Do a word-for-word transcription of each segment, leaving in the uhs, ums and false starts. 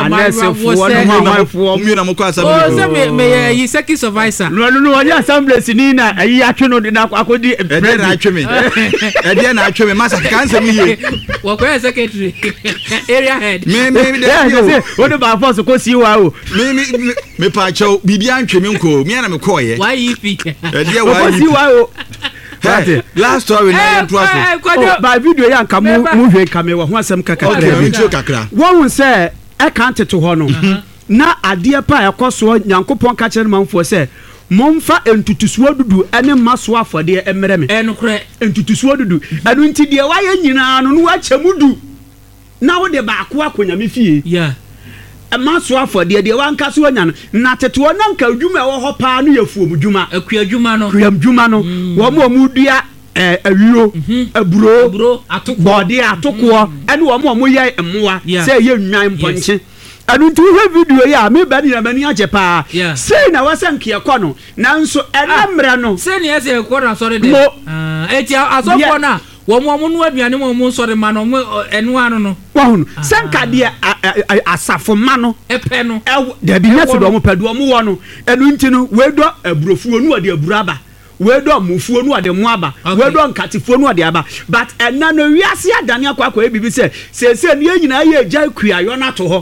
anɛsɛfoɔ no mamanfoɔ mu na mo kwa assembly oh say me me yi second supervisor no no no ɔnyɛ assembly ni na ayi atwe no de na akodi ɛde na atwe me ɛde na atwe me masa kansa mi ye wo kwa secretary area head me me de wo de ba force ko si wa o me me me pa chaw bibia ntwe me nko me na me ko ye why you pick ɛde wa ko si wa o last story na to aso ba video ya nka mu mu hwe nka me wo ho asɛm kaka okay ntio kakra wo hu sɛ ɛka nteto hɔ no na adeɛ pa ɛkɔso nyankopɔn ka kyerɛ manfo sɛ momfa entutusuo dudu ene maso afode emere me enukre entutusuo dudu anu nti de wayɛ nyinaa no no wakyɛmudu na wo de baako akonya me fie yeah maso afode de wanka so nya no na teto na nka adwuma ɛwɔ hɔ paa no yɛfuom dwuma akua adwuma no akua adwuma no wo mo mu dua eh awiro aburo aburo atoko body atoko ene wo mo mo yɛ mmoa sɛ yɛ nwan mpɔnkye anu nti wo video ya me ba ni na mani agye pa sei na wasanke ekɔ no nanso ɛnamra no sei ne yɛsɛ ekɔ na sɔre de ah eti asɔfo na wo mo mo no aduane mo mo sɔre ma no mo ɛno ano no wo no sanka de asafo ma no ɛpɛ no da bi na so do mo pɛ do mo wo no ɛnu nti no we do aburofuo no ade aburaba we do mufuo no ade mo aba we do nkatefuo no ade aba but ɛna no wiase adane akwa akwa ebibi sɛ sese ne nyina yɛ agya kuayo na to hɔ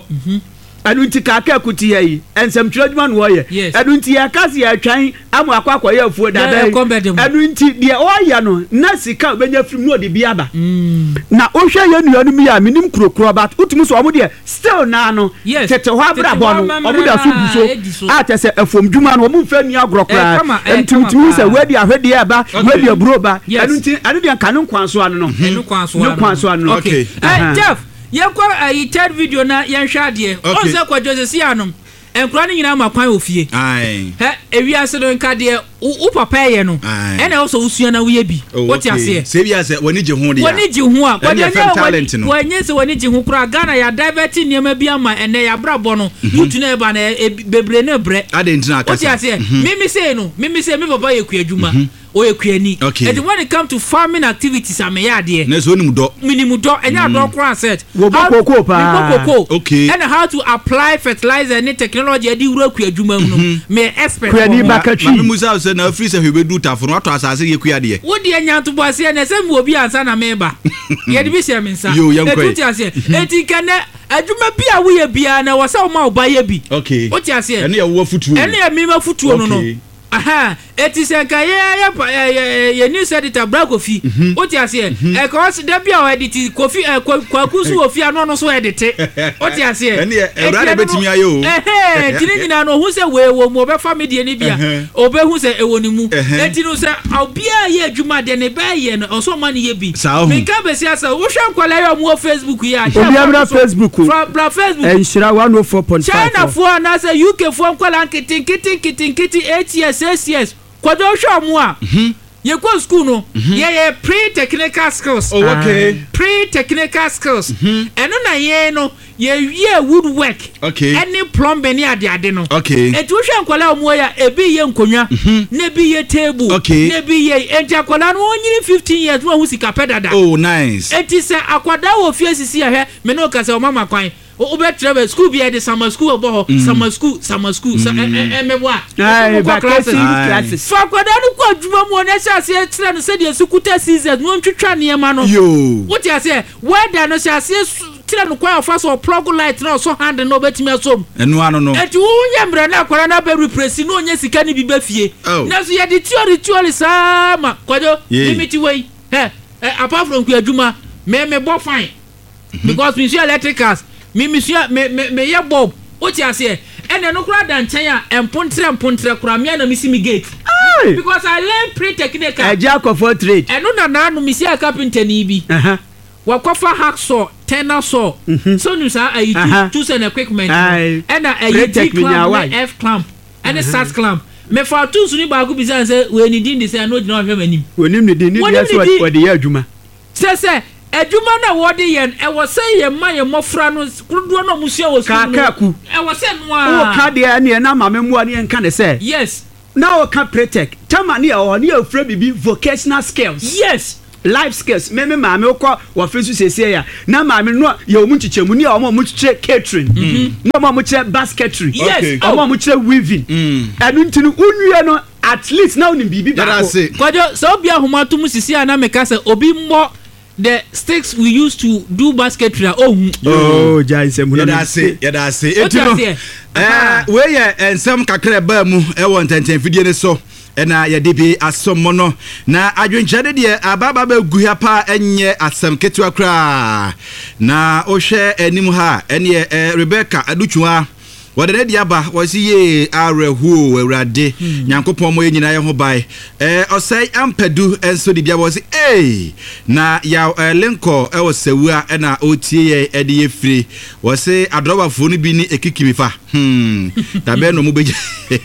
anu nti kaka kuti yi ensem twerɛdwuma no wɔyɛ anu nti yɛ kase yɛ atwan amu akwa akwa yɛ afuo da bɛ anu nti de ɔyɛ no na sika obenya firi no de bi aba na ohwɛ yɛ nua no mi ya minim kurokuro but utumi so ɔmo de still na no tete hɔ abrabɔ no ɔmo da so buso a tɛ sɛ afom dwuma no ɔmo mfa ni agrokora ntumtumi sɛ wedi ahwede aba wedi aburo ba anu nti anu de nka no kwanso ano no no kwanso no kwanso ano okay Jeff yekwa ayi third video na yenhwe ade o se kwa Joseph anom enkura ni nyina makwan ofie ai he ewiase no nka de wo papa ye no ene wo so usua na wo ye bi wo ti ase se bia se woni gye ho de woni gye ho a kwa de ne wonye se woni gye ho kura Ghana ya divert niam bi ama ene ya brabo no yutu na eba na bebre na bre ade ntina akasa wo ti ase mimi se no mimi se me papa ye kuadwuma o ekuani and when it come to farming activities ameyade na so nim do minimum do enya do kran set wo bokoko pa okay and how to apply fertilizer and technology adi wura kuadwuma mu me expert kuani bakatwi me musa se na free se hwebedu tafo no ato asase ye kuade wo de enya to bo ase na se me obi ansa na meba ye de bi se me nsa etuti ase eti kana adwuma bi a wo ye bia na wo se wo ma oba ye bi okay wo ti ase ene ye wo futuo ene ye mi ma futuo no no aha eti se nka ye ye ye news editor bra Kofi o ti ase e ko se da bia o edit Kofi kwakusu ofi ano no so edit o ti ase ene e bra de betimi aye o eh tini nyina no hu se we wo mo be family ni bia o be hu se e woni mu eti no se obia ye adwuma de ne ba ye no so ma ne ye bi me ka be se asa wo hwe nkwala ye mo Facebook ya obia bra Facebook bra Facebook enshira one oh four point five China fo na se U K fo nkwala nkitin kitin kitin kitin eight years six years kwado hwa mu a ye go school no ye ye pre technical skills oh okay pre technical skills eno na ye no ye ye woodwork okay any plumbing ni ade ade no okay etu hwa nkwala mu ya ebi ye nkonwa na bi ye table na bi ye enja kwala no onyiri fifteen years no hu sika pedada oh nice eti se akwada wo fie sisi ahwe me no ka se o mama kwan o be travel school be the summer school obo summer school summer school eh me boa ai classes fa kwada no kwa adwuma mu na sha se tire no se de sukuta season no ntwetwa ne ma no yo what you say weather no sha se tire no kwa fa so plug light no so hand no betimi asom enu ano no eti wo nya mbre na kwara na be repress no nya sika ni bi be fie na so ye de theory theory sama kwado limit way eh apart from kwa adwuma me me bo fine because we see electricals mi misua me me me ye bob o ti ase ene no kura da nchen a empontre empontre kura me na misi mi gate because I learn pre technical e ja ko for trade eno na na no misi a carpenter ni bi aha wa kofa hacksaw tenor saw so nu sa ayi two and equipment ena ayi G clamp F clamp ene sat clamp me fa tools ni ba go bi say we ni din dey say no gina hwe manim wonim ni din ni dey so we dey adwuma say say adwuma na wode yen e wo se ye ma ye mofra no kudo no musua wo ka kaku e wo se no a wo ka de ne na mame mu ane nka ne se yes na wo ka pretech chama ne o ne afra bibi vocational skills yes life skills me me maame okọ wo fe su sese ya na maame no ye omu chichemu ni omo mu chiche catering na omo mu chiche basketry omo mu chiche weaving enu ntinu unwie no at least now ni bibi ba kwajo so bia homa to mu sisi ana meka say obi mo the sticks we used to do basketry oh oh jai se mu na say ya da say etino eh we ye ensem kakra ba mu e won tenten fidie ne so ena ya debi asomo no na adwenkyade de ababa ba gu ha pa enye asem ketu akra na o hwe anim ha ene Rebecca Aduchua wadene dia ba wasi ye arehu awrade nyankopon mo nyina ye ho bai eh osai ampadu enso di bia wasi eh na ya lenko e wosawua e na otie ye ede ye firi wasi adroba fo no bi ni ekikimifa hmm tabe no mu beje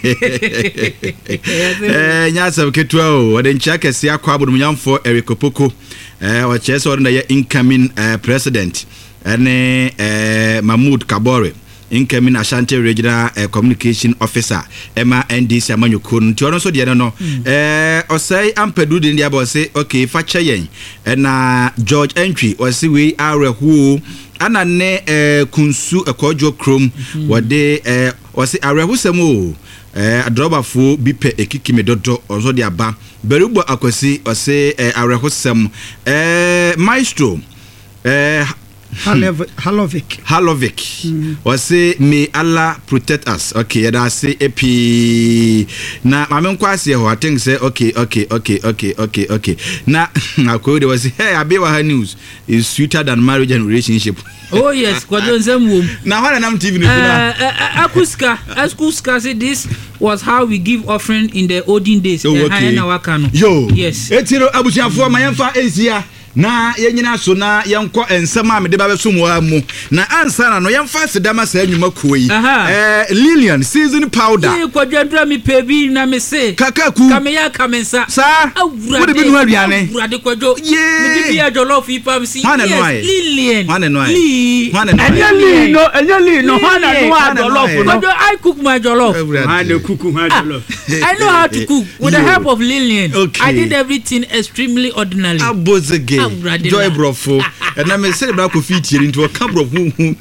eh nya sab ketua o wade ncha kese akwa abodum nyamfo Erikopoko eh o chese wade na ye incoming uh, president ene eh Mahmoud Kabore incoming Ashanti Regional uh, Communication Officer Emma N D C Amanyoko nti ono so de no eh osai ampedu de dia bo say okay fa cheyen na George Entry o say we arehu ana ne eh kunsu ekojo krom wode eh o say arehu semo eh adrobafo bi pe ekikime dodo ozo de aba berubo akwasi o say eh arehu sem eh maestro eh Halovic Halovic mm. was say may Allah protect us. Okay, and I say epi na mame nkwase ho I think say okay okay okay okay okay okay na akode was say hey abewa her news is sweeter than marriage and relationship. Oh yes, kwadon zamwom na hwana nam T V no na akuska akuska say this was how we give offering in the olden days. Oh, okay. Yo yes etiro abusiafo mayemfa ezia na yenyina so na yenko ensema amede ba besomu amu na ansa na no yemfa sedama sa anwuma koyi eh Lilian season powder e kwadwadra mi pebi na me se kakaku kameya kamensa sa wode bi no aduane awurade kwadwo mi bi ya jollof ipa si yes Lilian hane no ai hane no anyali no anyali no hane no jollof no kwadwo I cook my jollof hane cook my jollof I know how to cook with the help of Lilian. Okay. I did everything extremely ordinarily. Abozege joy brofo and I me say bra ko fit here into a camera hu hu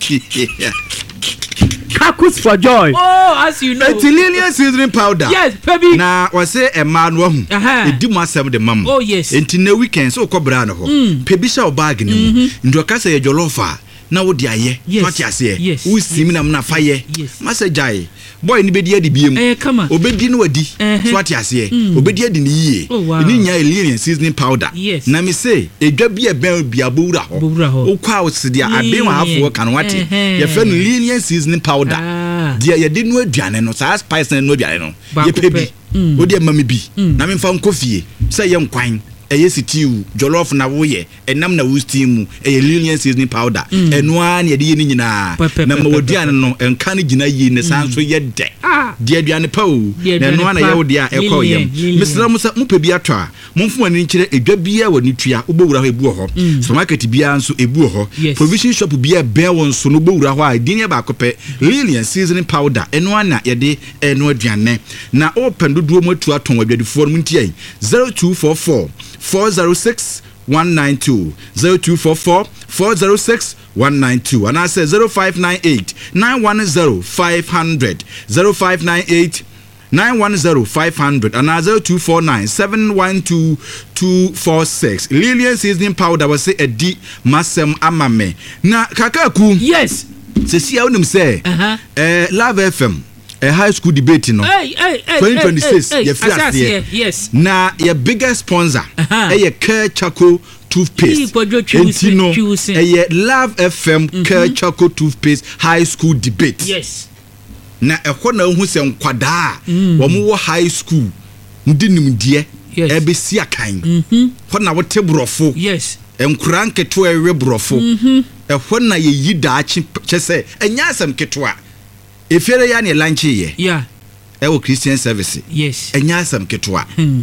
Kakus for joy. Oh, as you know. It's Lilian seasoning powder. Yes, baby. Na we say a man wo hu. E di mo asem de mam. Oh yes. Enti na weekend so ko bra no ho. Pebi sha o bag ni mu. Ndo ka say jollof a na wo di aye. What you say? Wo simi na na faye. Masa jai. Boy ni bedi adi biem eh kama obedi no adi so ati ase obedi adi ni yie ni nya Lilian seasoning powder na me say edwa bi e ben bia bowura ho okwa osidi aben wa hafo kan wate ye fe no Lilian seasoning powder dia ye di no aduane no sa spice no aduane no ye pebi odi mama bi na me fa nkofie say ye nkwan eye stew jollof na wo ye enam na wo steam eye Lilian seasoning powder eno a na ye de ni nyina na ma wodiane no enka ne gina yi ne sanso ye de de aduane pa o na eno na ye wo de a ekọ yem mesra musa mu pe bi ato a momfu ani nkire edwa bia wo ni tua obowura ho ebu ho supermarket bia nso ebu ho provision shop bia ben won so no bowura ho a din ye ba kope Lilian seasoning powder eno a na ye de eno aduane na open dodo mu atu aton adwadifo no ntia zero two four four four zero six one nine two zero two four four four zero six one nine two and I say zero five nine eight nine one zero five hundred zero five nine eight nine one zero five hundred and I zero two four nine seven one two two four six. Lilian seasoning powder was say a di masem amame na kakaku yes se sia unim say eh Love F M a high school debate no hey, hey, hey, twenty twenty-six hey, hey, ye free here yes na your biggest sponsor uh-huh. eh Care Charcoal toothpaste entino eh Love F M mm-hmm. Care Charcoal toothpaste high school debate yes na ehọ na hu se nkwada wo mo high school ndi nimdie e be si akan mhm ho na wote brofo yes enkura nketo ewe brofo mhm ehọ na ye yidaachi chese enya asem ketwa efiere ya ne lanchi ye yeah ewo Christian service yes enya asem ketwa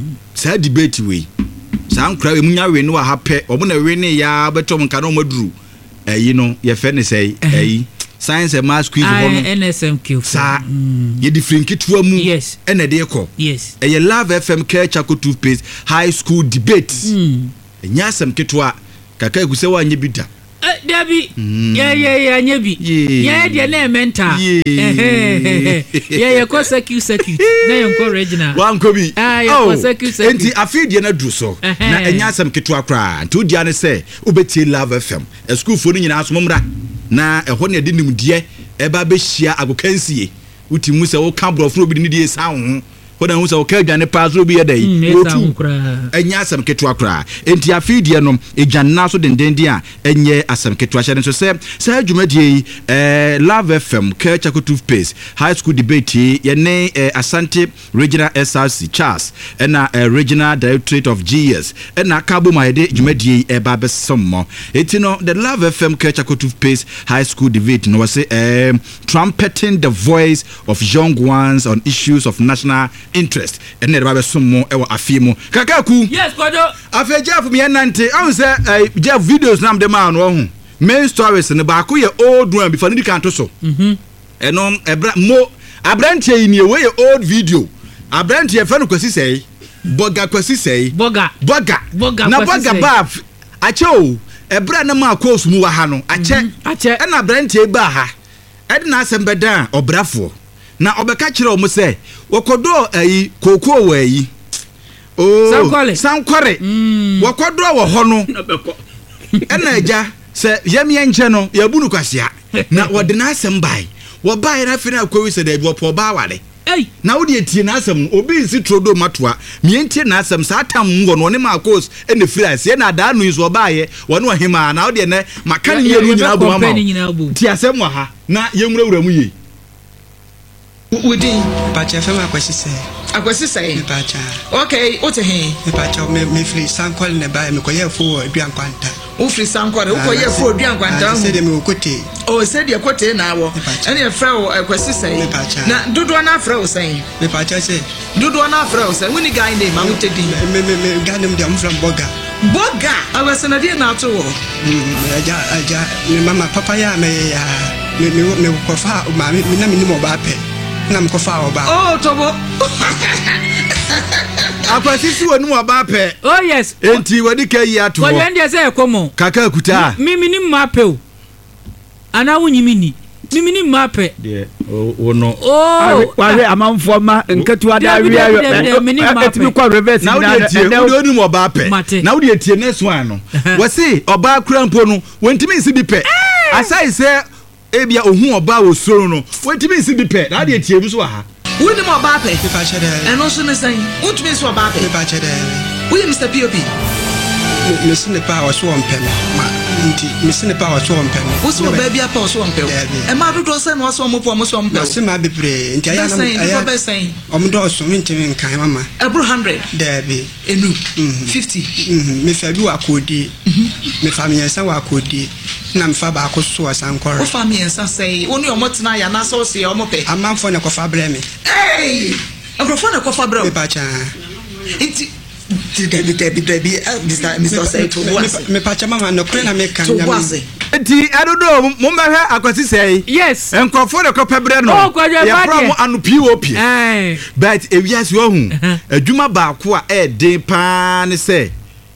sa debate we sa nkura we munya we no wa hape omo na we ne ya betom nka no maduru eyi no ye fe ne sei eyi science and math quiz hono N S M Q sa ye different kitwa mu yes ene de ekọ yes e ye Love F M Care Charcoal toothpaste high school debate mm. nya asem ketwa kaka eguse wa anye bida Debbie, yeah, yeah, yeah, Nebi, yeah, dear, name mentor, yeah, yeah, cause secure, secure, name original, one could oh, secure, and I feed you not do so. Na enya some ketwa cry, two Diana say, Ubeti Love F M, a school for in house mumra, na a honey didn't dear, a baby share, I will can see, Uti Musa will come from the sound. When I was okay, Johnny Pass will be a day. And yasam ketwa cry. And tia feed yanum, a janaso den dendia, and ye as some ketwa and so say, Sir Jumedi, eh, Love F M, Kerchako toothpaste, high school debate, ye nay, Asante, Regional S R C, Charles, and a Regional Directorate of G S, and a Cabo my day, Jumedi, a babes some more. It's you know, the Love F M, Kerchako toothpaste, high school debate, no, say, eh, trumpeting the voice of young ones on issues of national interest and never have some more ever afimo kakaku yes kodo afa Jeff me nante I say Jeff videos nam de man wo main stories ne ba ko ye old one before ni kan to so mhm enom ebra mo abrantie ni we old video abrantie fa no kwasi sei boga kwasi sei boga boga boga na boga ba ache o ebra na ma ko osumu wa ha no ache ache e na abrantie ba ha e de na asembeda obrafo na obeka kire o mo se wokodo ayi kokoo wa yi oh sankware sankware wokodo wo ho no ena eja se yemye nche no yabunu kwasia na wode na asem bai wo bai na fina akwawi se da bi wo ba wale ei na wode etie na asem obi nsi trodo matoa mientie na asem sa atam ngo no ne makos ene friase e na da anu izo baaye wone ohima na wode ne maka ne yenu nyina bo mama ti asem wa ha na yenwurawura mu yi Udin Pacha fema akwasi say akwasi say Pacha okay what he Pacha me me free sankol ne ba me koye fo aduan kwanta o free sankol o koye fo aduan kwanta say dem okote o say de kote na wo ene e fra o akwasi say na dodo na fra o say me Pacha say dodo na fra o say woni guy name ma wutedi me me me guy name dem from Boga Boga awase na de na to wo aja aja me mama papa ya me ya me me me kofa ma me na me ni mo ba pe na mkofa oba oh tobo akwasisi wonu oba pe oh yes enti wadi kai ato ko yende se ekomo kaka kuta mimi ni mape o ana wunyimi ni mimi ni mape de o no oh wale amanfo ma nketu ada wiayo etimi kwa reverse na wodi etie wodi onu oba pe na wodi etie next one no we say oba krampo no wontimi nsi bi pe asai se ebia ohun oba wo soro no wetimi nsi bi pe na de etie bi so ha woni mo oba pe pe pa chere eno so ne san wotumi so oba pe pe pa chere we mister P O P me sine pa wo so ompe ma nti me sine pa wo so ompe wo so ba bia pa wo so ompe e ma dodo se no so mo po mo so ompe na se ma bebre nti aya na aya om do so ntimi nkan mama ebro one hundred debi enu fifty me fa bi wa kodi me fa me yansa wa kodi na mfa ba ko so asankore o fa me yansa sei woni o motena ya na so se o mo pe amanfo ne ko fa bre me eh agrofo ne ko fa bre me pa cha nti Debi debi debi Mister Mister say to was me pacha mama no kre na me kan ya enti adodo mo mehwe akwasi say yes enkofo de ko pebre no ya from anu P O P eh but ewiase ohun adwuma ba ko a e den pa ne say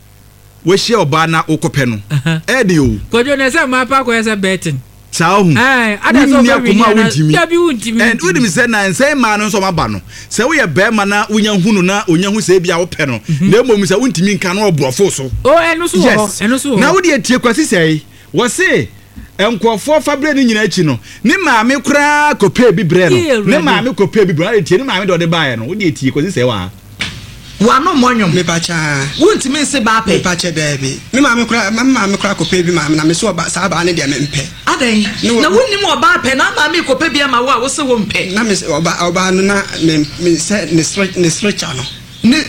we share oba na okope no e de o kojo ne say ma pa ko yesa betting sao hu eh ada so be dabi wuntimi and we dem say na say ma no so maba no say we be ma na unya hunu na unya hu say bia wo pe no na emom say wuntimi nka no obrofo so oh eno so ho eno so na wo de etie kwasi say wo say enkofo fabre ni nyina echi no ni maame kura kope bi bre no ni maame kope bi bre etie ni maame de ode baaye no wo de etie kwasi say wa wa no monyom me pacha wuntimi se ba pe me pacha debi me maame kura mama maame kura kope bi maame na me so ba sa ba ne de me mpe adan na wonni mo ba pe na maame kope bi ma wa wo se wo mpe na me oba oba no na me me se ne stretch ne stretch no ne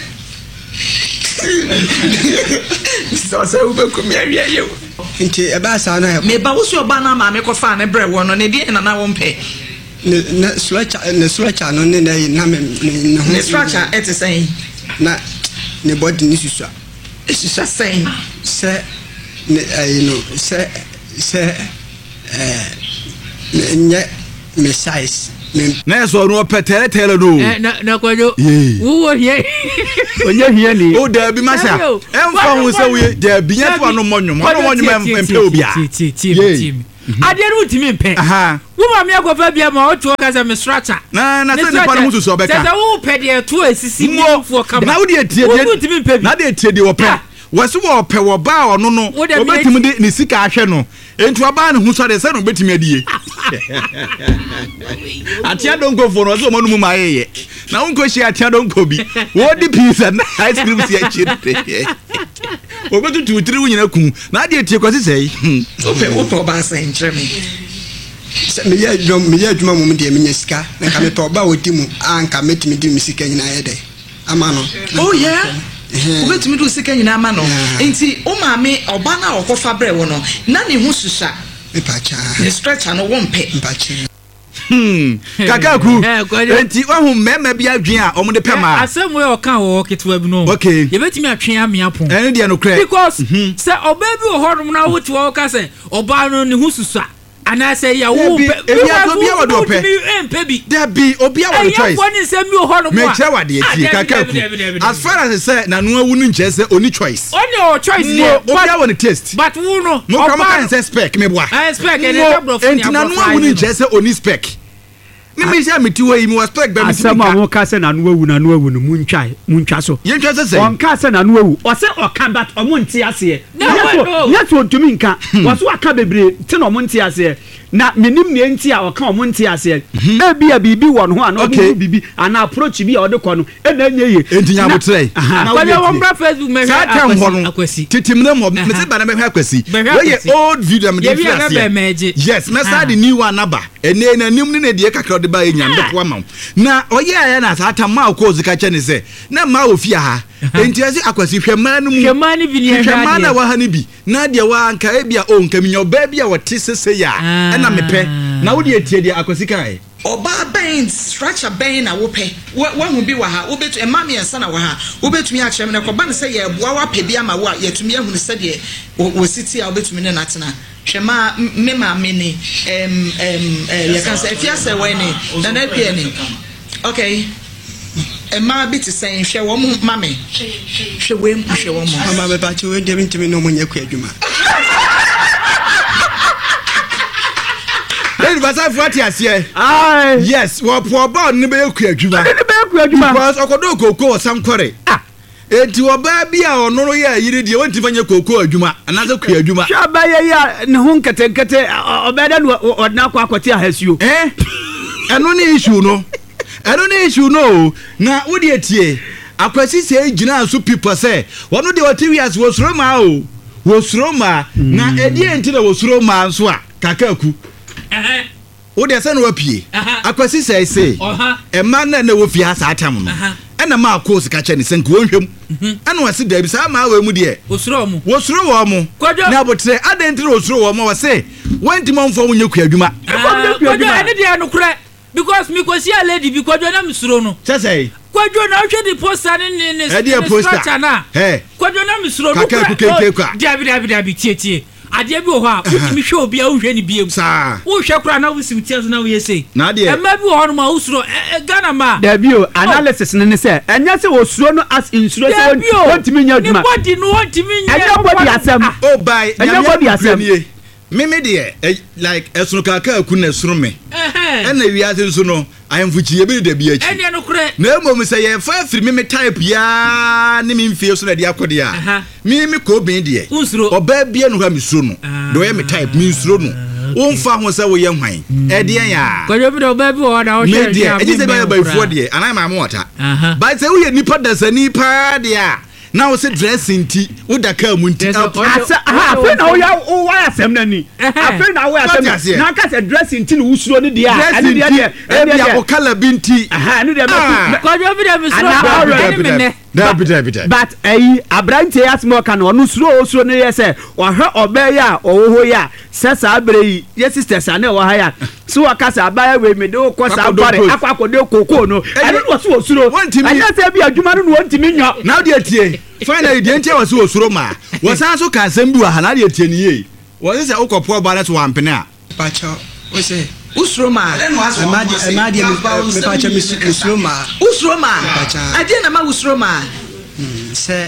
so so ube ko mi awie ye nti e ba sa na me ba wo so oba na maame ko fa ne bre wo no ne die na na wo mpe ne ne stretch ne stretch no ne na me ne stretch et say na ne body ni susua susua say se ne you know se se eh nye me size na so no petere tele no na na kwajo wo hie onye hie ni o da bi masha emfa hu se we da bi nya to no monwom no monwom empe obi a ti ti ti ade no utimi mpe aha wo ma me akofa bia ma o to ka se me structure na na se ni pa no hu so obeka se wo pe de to asisi mi fu kama na wo de tie de na de tie de wo pe wase wo pe wo ba ono no obetimi de ni sika ahwe no entu aba ne hu so de se no obetimi adie atia donko fo no so mo no mu ma yeye na unko shi atia donko bi wo di pizza na ice cream si achire obetu tu tiri wunyina kun na de tie kwase sei ope ope ba sa entreme se me ya dwom me ya dwuma mum de me nya sika na ka me pe oba wodi mu anka metimi di me sika nyina ye de ama no oh yeah obetumi do sika nyina ama no enti o maame oba na okofa bre wo no na ne hu susa me pacha ne stretcher no won pe pacha hmm kakaku enti wahu mema bia dwen a omo de pema asem we oka wo ketwa bi no okay ye betimi atwen amia pon ene de no kre because se oba bi wo horum na wo ti wo ka se oba no ne hu susa ana say ya wo be bia do bia wo do pe empe bi there be obia wo choice ya woni se mi ho no me che wa de eti kakaku as far as say na no awu nu nche say oni choice oni o choice there obia wo taste but wo no no come can say spec me boa spec e dey bro for na no awu nu nche say oni spec me me sha me ti wo yi me was spec be me asema wo ka say na no awu na no awu no muntwa muntwa so ye ntwa say on ka say na no awu o say o kan but o munti ase nyato ontumi nka wo so aka bebre ti no munti ase na menim ne enti a o kan o munti ase e bia bibi wo no ho ana o bibi ana approach bi a o de ko no e na nyeye enti nya botre na wo wo mbra Facebook me akwasi titim na mo me se ba na me akwasi we ye old video me dey ase yes me say the new one aba ene na nim ne na de kakra de ba enya ndepo ama na oye aya na ata ma ko zika che ne se na ma ofia ha enti ase akwasi hwema no mu hwema ni bi ne hwema na wa ha ni bi na de wa anka e bia o nka minya ba bia wote sese ya na mepe na wo de etie de akwasi kai oba ben structure ben na wo pe wo hu bi wa ha wo betu emam yensa na wa ha wo betumi a kyerem na ko ban se ye boa wa pe bi ama wo yetumi ahunu se de wo city a wo betumi ne natena hwema me ma me ni em em ye kan se afia se we ni na na pie ni okay emma bi ti sen hwe wo mame hwe we mu hwe wo mu ama be pacha we de ntimi no mo nya ku adwuma Hey, but I thought yes, ah, yes. What poor boy ni be ku adwuma. Ni be ku adwuma. Because okodo koko sam kore. Ah. Enti oba bia onoro ya yire die wonti fanye koko adwuma. Anaza ku adwuma. Sha ba ye ya ne ho nkete nkete obeda no odna kwa akwati ahasuo. Eh? Eno ni issue no. Eno ni issue no. Na wo de tie. Akwasi se gina so people say, wono de wati wias wo suro ma o. Wo suro ma na edi enti na wo suro ma nso a kakaku. Eh wo de se no wapie akwasi sai sei e ma na na wo fi ha sa atam no e na ma ko sika che ne se nko wonhwem e na wase da bi sa ma we mu de osuro mu wo suro wo mu na botre adentri osuro wo mu wase wanti mo mfo munye ku adwuma kojo ene de anokure because me ko see a lady bi kojo na misuro no se sei kojo na hwe di poster ne ne ne poster na eh kojo na misuro no ka ka ka dia bi dia bi tie tie ade bi ho a wotimi hwe obi a wo hwe ni biem sa wo hwe kura na wo sim tie so na wo yese na de e ma bi ho no ma usuro Ghana ma da bi o analysis ne ne se enya se wo suro no as insuro se wotimi nya adwuma ni body no wotimi nya enya body asem oh bye enya body asem meme de like esunu kaka aku na esunu me eh na wiase nso no ayemfuchi ye bi da bi achi ene no kure na emom se ye fa firi meme type ya ne me mfie so na de akode a me me ko bin de oba bia no ha me suro no do ye me type me suro no wonfa ho se wo ye hwan e de ya ko yo bi do ba bi wo da wo hwe de e se ba ba fu de ana ma mo wata ba se wo ye nipa da sani pa de a now say dressing tea wo da ka mu nti asa ha afi na wo ya wo wa asem na ni afi na wo asem na ka say dressing tea no wusuro ni dia ani dia dia e bia ko kala binti aha ni dia ko jo bi dem suro da bi da bi da but eh abrante asmo ka no no suro suro ni yese wo hwe obe ya owo ya sesa abre yi ye sisters ana wo ha ya so waka sa abaya we me de ko sa bare akwa akode koko no ani wo so suro anya se bi adwuma no no ntimi nyo now dey tie finally dey ntia wo so suro ma wo san so ka asem bi wa ha na dey tie ni ye wo se ukopo balance wa mpene a pacha wo se Usroma. Amadi amadi me pa cha Usroma. Usroma. Ade na ma Usroma. Se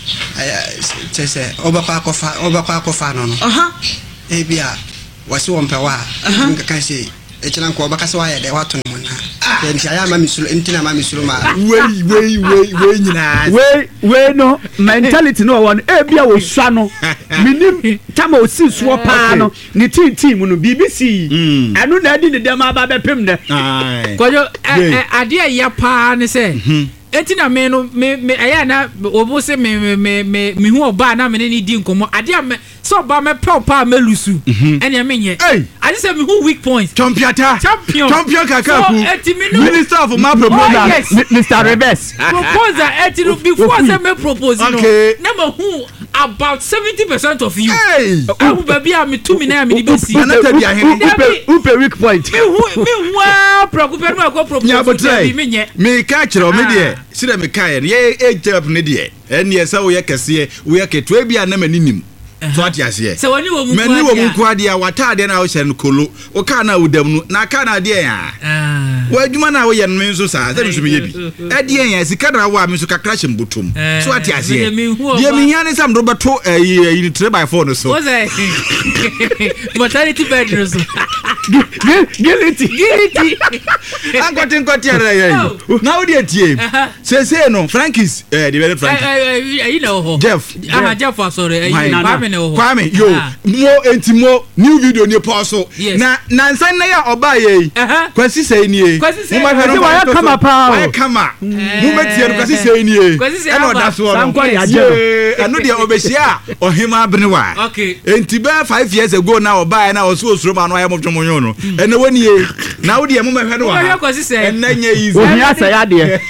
se se obapa kofa obapa kofa no no. Aha. E bia wasi wo mpewa. Nka kan se e china ko obaka se wa ye de wato no na. E ntia ya ma misulo entina ma Usroma. Wei wei wei wei nyina. Wei wei no mentality no won e bia wo swa no. Minim tama o si so pa no ni team team no B B C. Anu na adi ne dem aba be pem ne. Kojo ade ya pa ne se. Enti na me no me me aya na obo se me me me me hu oba na me ni di nkomo ade me so oba me pe opa me lusu ene me nye ade se me hu weak points champiata champion champion kakaku so minister of my proposal Mister Reverse proposal eti no before say me propose no na me hu about seventy percent of you hey awu baby am two me na me di besi na ta dia hen upe weak point me hu me hu preoccuped me go propose me nye me ka kire me de sida me kai ye e tap ne de en ye sa wo ye kese wo ye keto bia na maninim so atiase se woni wo mu kwa mani wo mu kwa dia watade na wo hye no kolo wo ka na wodam no na ka na de ya ah wo adwuma na wo ye no so sa se so me ye bi e de ya sika na wo a me so kakra hye mbotom so atiase ye me hia ne sam do beto yi three by four no so wo say maternity bed no so giliti giliti ankotin kotiara ye na wo de tie se se no Frankis eh the very Frank you know Jeff ah Jeff sorry Kwame yo mo entimo new video ni post na na nsan na ya oba ye kwasi sei ni e mo ma hwe wa kama pa wa kama mo metie no kwasi sei ni e e no da so no anu de obehia ohima abnewa okay enti ba five years ago na oba ye na oso osuro ma no aye mo twonyo no ene woni e na wo de mo ma hwe no wa enne nya easy ohia sa ya de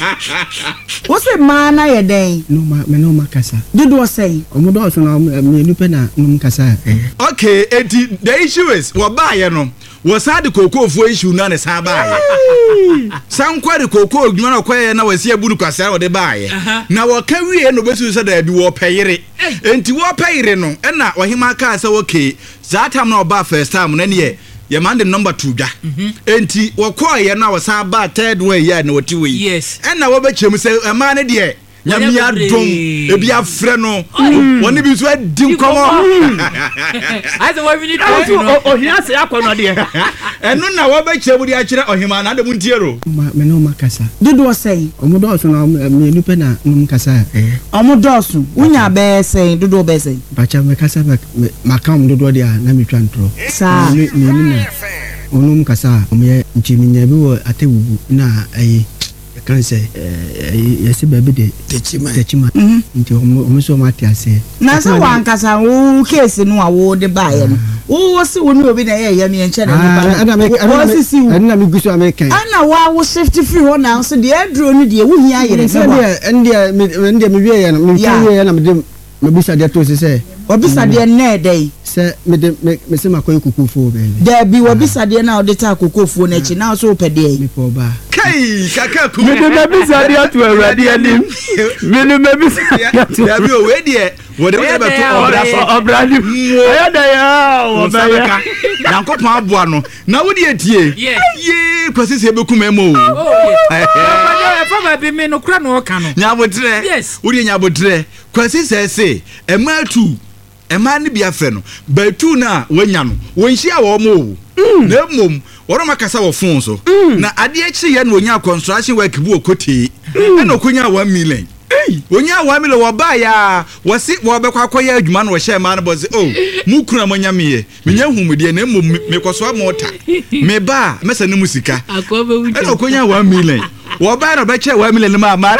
wo se ma na ye den no ma me no makasa dudu osei omodo so na me nupe na num kasa okay enti the issue is wo ba ye no wo sade kokofo issue na ne sa ba ye sankwari koko odwuma na kwaye na wasi aburu kwasa wo de ba ye na wo ka wie no besu se da bi wo peyire enti wo peyire no na ohima ka se okay that time na oba first time na ne ye man the number two dwa enti wo kwaye na wo sa ba third way ya na woti we yes na wo be chem se ma ne de nyamia dom ebi afre no woni bi so adi nkomo aso wo bi ni to ohia se akono de enu na wo be chebu di akire ohima na de muntiero me no makasa dudu osei omodo so na me nupe na num kasa omodo so unya be sei dudu be sei bacha me kasa ma kam dudu de na me twantro sa me ni na onum kasa me nchiminya bi wo atewubu na ayi kan say eh yesi baby de techima techima nti o so ma tiase na so wan kasa wo case no a wo de ba ye no wo si wo ni obi na ye ye me enche na ni ba wo si si wo na me gusu american ana wa wo shift free ho na so de adro no de wo hia yere se de ndia ndia me wie ye no me kan ye na me de me bisa de to se se obisa de na dey se me de me se makoy kokofo be da bi obisa de na o de ta kokofo na chi na so pede me po ba kai kakaku me de me bisa de to awrade anim me no me bisa da bi o we de wo de be to obra so obrani ya da ya o ba ya yankopon aboa no na wo de tie ye kwasi se be kuma mo oh fa ba bi me no kra no ka no nyabotre wo de nyabotre kwasi se se ematu ema ne bia fe no batu na wanya no wonhia wo mo na mom woro makasa wo fon so na ade achi ye no wonya construction work bu okote na okonya one million wonya one million wo ba ya wo si wo be kwakọ ya adwuma no wo hye ma no bo se oh mu kura manya me menya humudie na mom me koso mota me ba mesa ne musika na okonya one million wo ba no be che one million ma ma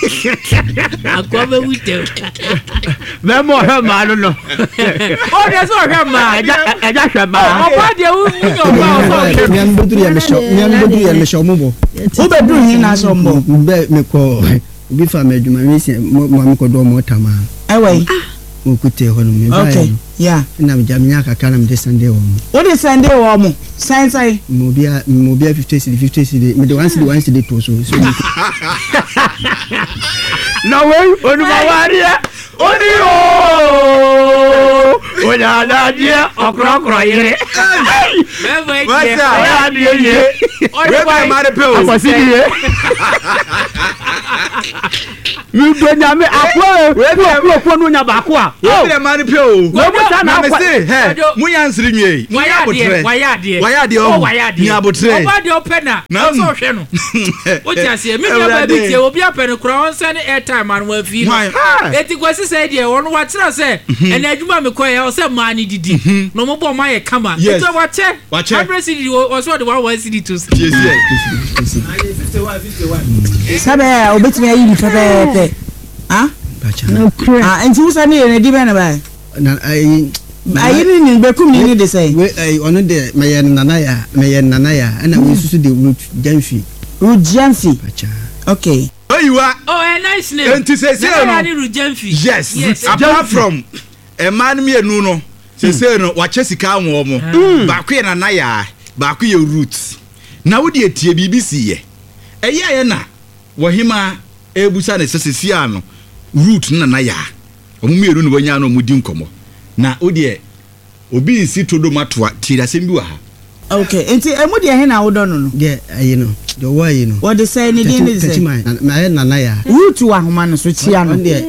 akwa wute me mo he ma no no o de so he ma eja eja hwe ma o ba de wu nyo ba so mi an boduru ya me show mi an boduru ya me show mo bo wo be duru hin na so mo be me ko bi fa me djuma mi se mo mo ko do mo tama ewe mo kute ho no me ba okay yeah na me jamnya ka kana me de sande wo mo wo de sande wo mo sai sai mo bia mo bia fifty cedi fifty cedi me de one cedi one cedi to so so no way onu ma waria Oni o. Oya na die okro okro yire. What's up? Oya die ye. Oya ma de pe o. Akwasi die. Mi do nya me akwa. We bi okro okro no nya ba ko a. We bi ma de pe o. We bi sa na akwa. He, mu yan siri nwe. Waya die, waya die. Waya die o. Ni abotre. Oba de opena. Na so hwe no. O ti ase mi nya ba bi tie obi apene kura on send airtime an wa fi. Eti kwasi say die won wa tira say ena adwuma me koye o say ma ni didi. No mo bo ma ye kama. Eti wa che. Address di o so de one C D to. Yes yes. fifty-one fifty-one. Sabe obetimi ayi ni pepe. Ah? No crazy. Ah, enti usa ni ene di be na ba. Na ayi ayi ni ni be kum ni de say. We ayi ono de me ye nana ya, me ye nana ya. Na we susu de root jamfi. Root jamfi. Acha. Okay. Oyiwa. Oh, a nice name. Enti say say no. Yes. Yes. Apart from a man me enu no. Say say no wa chesika anwo mo. Ba kwe nana ya, ba kwe root. Na wo de etie B B C ye. Eya ye na wo hima ebusa ne sesesi ano root na na ya omu meru no banya no mudi nkomo na odi obi nsi todo matoa tira sem bi wa ha. Okay, enti emu de he na wo do no no de ayi no de wo ayi no what they say ni din ni say na ye na na ya root wa homa no so chia no de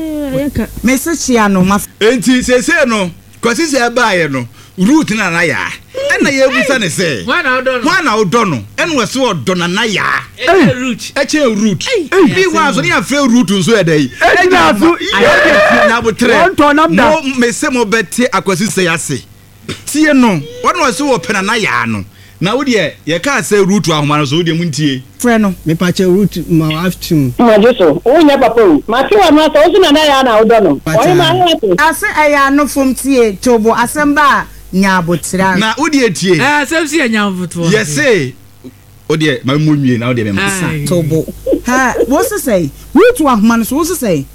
me se chia no ma enti sese no kwasi se ba ye no root na na ya ena ye busa ne se wana odo no wana odo no ena we se odo na na ya e root e che root bi wa so ne afre root nso e dai e na so na botre mo me se mo beti akwasi se yase tie no wana we se wo pena na ya no na wo de ye ka se root ahoma no so wo de muntie frɛ no me pa che root ma aftum ma jeso o nya papa o ma ti wa ma so so na na ya na odo no o ma ha to ase aya no fom tie tobo asemba nya abotra na wo de tie eh sem si nya mfoto yes say o de ma mo nwie na o de me masa tobo ha wo se say root wa homa no so wo se say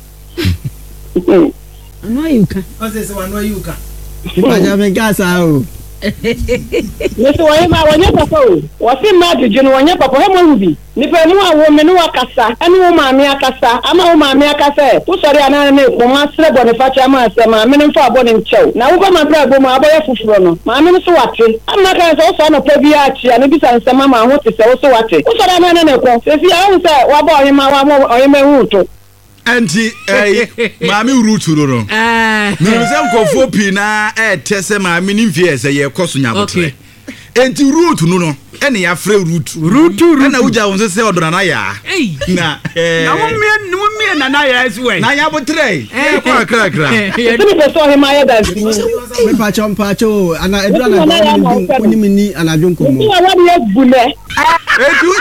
ano ayuka o se se wa no ayuka pa ja me gasa o Yesu wa ma wanya papa o wa fi ma jeje no wanya papa he mo bi ni pe ni wa wo me ni wa kasa ani wo ma me akasa ama wo ma me akasa wo sori ana na ko ma sre bo ne fa cha ma se ma me ni fa bo ne nchew na wo ko ma bra bo ma aboye fufuro no ma me so wate ama ka so so no pa bi a chi ani bi san se ma ma ho te se wo so wate wo sori ana na ko se fi a wo se wa bo oyin ma wa mo oyin ma hu to anti eh maami root ro no eh me se nkofo pi na eh tese maami ni mfie se ye koso nyabotre enti root no no ene ya frɛ root root root na uja won se odona na ya na eh na mo mie mo mie na na ya esi we na nyabotre eh kwa kra kra ni be so he ma ya da si me pa chom pa cho ana edura na oni mini ana jonko mo ni wa ya bule etu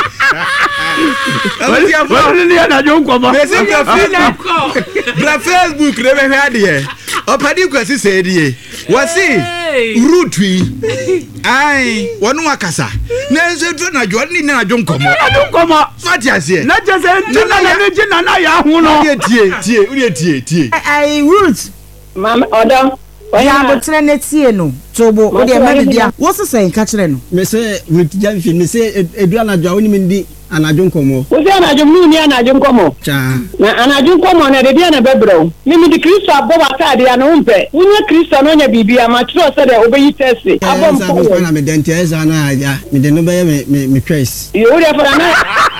Wali ya wali ya na jonko mo me se ka fi na bra Facebook re be hwa de opadi kwasi se die wasi root wi ai wonu akasa na nso dro na jo ni na jonko mo na jonko mo fati ase na je se nti na na je na na ya hu no tie tie uri tie tie ai root mama odo ya abotre ne tie no tobo o de me bia wo se se nka kire no me se root jamfi me se edua na jo oni mindi anajo nkomo wo se anajo mu ni anajo nkomo cha na anajo nkomo na de dia na bebro ni mi di Kristo abo batade ya no mpe unya Kristo no nya bibia ma tro se de obeyi tese abo mpo na me dente eza na ya me de no be me me trace yo uri afara na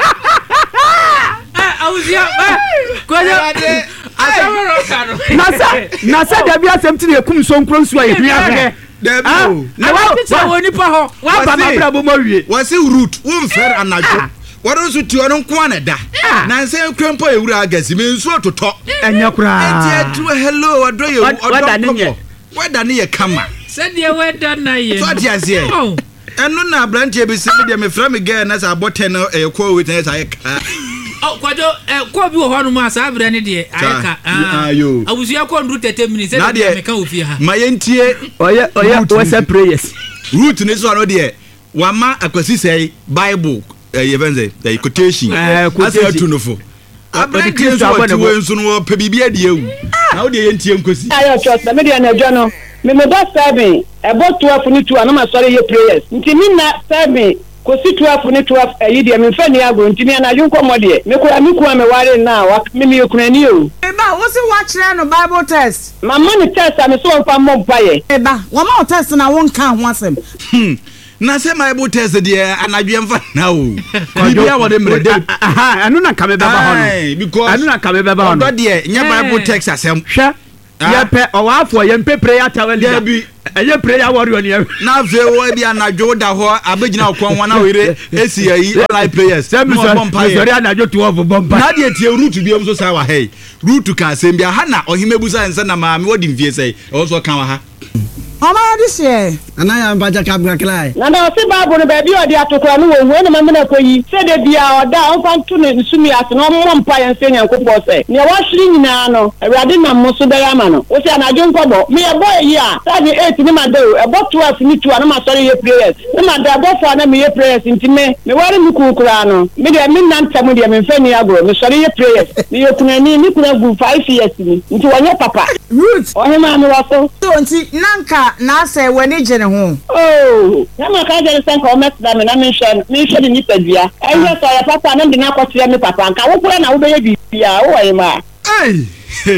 ah awuzia ko ya asamoro kanu nasa nasa da bia semti ne kum so nkro nsu ayi hia hwe debu na wa wa woni pa ho wa ba ma bra bo mawie wasi root won fer anajo waro nsu ti ono nko na da na nse krempo ewura agasi me nsu ototo enya kura enti atu hello odo ye odo weda ne ye kama se de weda na ye so ati ase enu na branche bi se me de me fra me girl na sa boten e ko witness aye ka oh kwado eh ko bi wo hono ma sa abra ne de ayeka ah abusia ko ndu thirty minutes e de me ka ofie ha ma yentie oye oye wasa prayers root ne so no de wa ma akwasi sei bible eh evenze the quotation asa tunofo abra ke so ati we nso no pe bibia de ewu na wo de yentie nkosi ayo trust me de na jo no me me do seven ebo twelve ni two anama sorry ye prayers nti mi na seven kosi twelve ne twelve ayi de me fa ni agro ntimi anadwo nkomo de me kura me kuwa me ware na wa me me kunani o e ba wo se wa kire no bible test mama ni test am so mfa mo mpaye e ba wo ma test na won kan ho asem na se bible test de anadwo mfa na o bibia wo de mrede aha anu na ka me beba ho no anu na ka me beba ho no de nya bible text asem hwe ye pe o wa afo ye mpe prayer tawali bi eye prayer warrior ni na fe wo bi anadwo da ho abegina okon wana were esi ayi online prayers mo sorry anadwo twelve bomba na de tie root bi em so sa wa hey root ka asem bia ha na ohimebusa nsa na maame wodi mfie sei o so kan wa ha Oma this year. Anaya mbaja kabra klai. Na na se babu no baby odi atokora no wo na mama na koyi. Se de bia oda on fan tu ne sumi ase no mo mpa yan se nyankopɔ se. Ne wa hiri nyina no, awurade na mo so dara ma no. O se anadwo nkɔbɔ. Me e boy yi a, sa de eight ni ma do, e bo twelve ni two na ma sɔre ye prayers. Ne ma da bo four na me ye prayers ntime. Me ware mi kukura no. Me de me nantam de me fa ni agro. Me sɔre ye prayers. Me ye kunani ni kuna gu five years ni. Nti wonye papa. Root. O he ma me wa so. So nti nanka na say wani jene ho oh na ma ka jere sen ko met da me na me hwe me hwe ni padua ayi so ya papa na de na kwotire me papa nka wo kura na wo be ye bia wo wa ma ai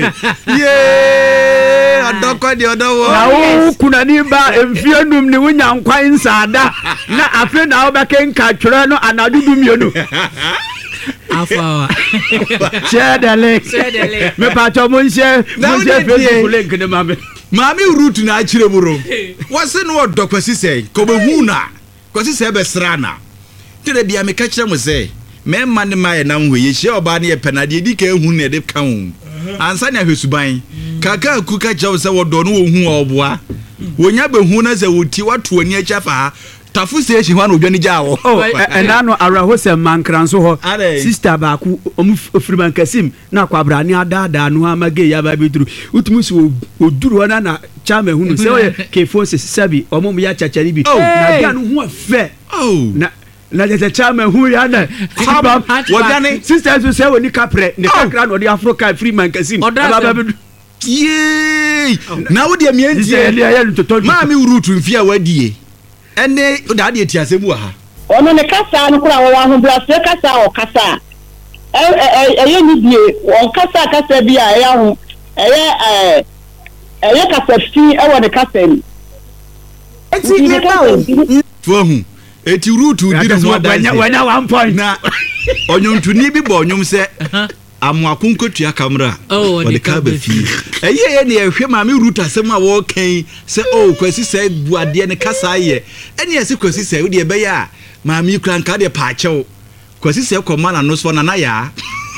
ye adoko de odowo na wo kuna ni ba emfie num ni wunya nkwan nsada na afi na wo be kenka twere no anadudu mienu afawa chedele chedele me pa to mo nse mo nse Facebook link ne ma me Mami root na achire muro. Wase no odokwasi sei, ko be hu na. Kwasi sei be srana. Tire bia me ka kire mo sei. Me ma ne ma ye nam ho ye hye oba ne ye penade di ka hu ne de ka hu. Ansa ne ahwesuban. Kaka ku ka jaw se wodo no wo hu oboa. Wonya be hu na se woti wato ani acha fa. Tafu se hye hwa no odwani ja wo. Oh, ena no arahose mankranso ho. Sister ba ku ofriman kasim na kwabrani adada no amage ya ba bidru. Utumi so oduru na na chama hunu se o ke forces sabi omum ya chachari bi. Na ga no hu afa. Oh. Na na je chama hu ya na. Wodani sister so se woni kapre ne kakra no de Africa freeman kasim. Ba ba bidru. Yey. Na wo de mienti. Ma mi urutu mfia wadie. Ene da de ti asemu ha ono ne kasa no kura wo ho bra se kasa o kasa eh eh ni die won kasa kasa bi a ya ho eh eh eh kasa fi e wo ne kasa ni eti ne ka o fo hu eti rutu di no wanya wanya one point na onyontuni bi bo onyom se amu akunkotua kamera o de ka ba fi eye ye ne ehwe ma me root asem a wo kan se o kwasi se buade ne kasa ye ene ese kwasi se wo de be ya ma me kran ka de pa chew kwasi se koma na no so na na ya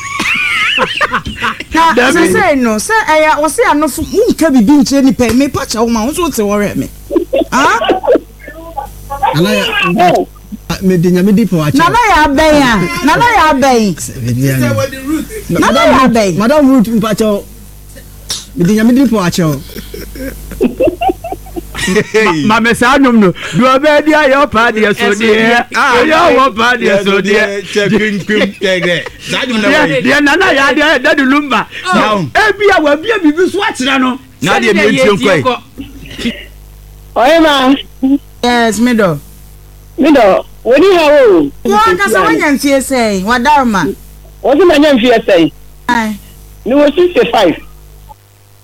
ka se se no se eya wo se anofu nka bibi nche ni pe me pa chew ma wo so te worry me ah ala ya me dinya me dipo acha nana ya ben ya nana ya ben nana ya ben madam root mpacho me dinya me dipo acha ma me sa nyum no do be dia yo pa dia so dia yo wo pa dia so dia chekin pim tege sa nyum na dia dia nana ya dia da lumba e bia wa bia bibi so atira no na dia me ntien kwai oye ma yes me do me do woni ha wo wo ka sa wanya mfie sei wa darma wo se manya mfie sei ai ni wo sixty-five